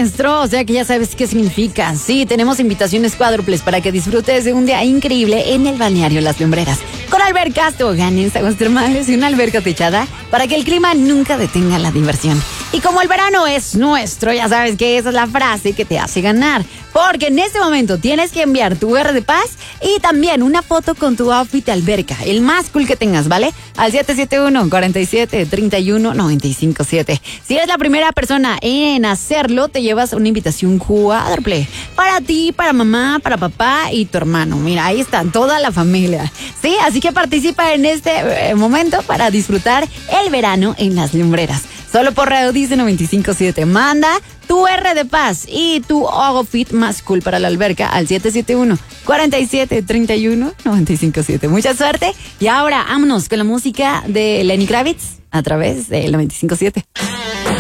nuestro, o sea que ya sabes qué significa. Sí, tenemos invitaciones cuádruples para que disfrutes de un día increíble en el balneario Las Lumbreras. Con albercas, toboganes, aguas termales y una alberca techada para que el clima nunca detenga la diversión. Y como el verano es nuestro, ya sabes que esa es la frase que te hace ganar. Porque en este momento tienes que enviar tu R de paz y también una foto con tu outfit de alberca, el más cool que tengas, ¿vale? Al 771-47-31-957. Si eres la primera persona en hacerlo, te llevas una invitación cuádruple. Para ti, para mamá, para papá y tu hermano. Mira, ahí está toda la familia. Sí, así que participa en este momento para disfrutar el verano en Las Lumbreras. Solo por Radio Dice 95.7. Manda tu R de paz y tu outfit más cool para la alberca al 771-47-31-957. Mucha suerte. Y ahora vámonos con la música de Lenny Kravitz a través del 95.7.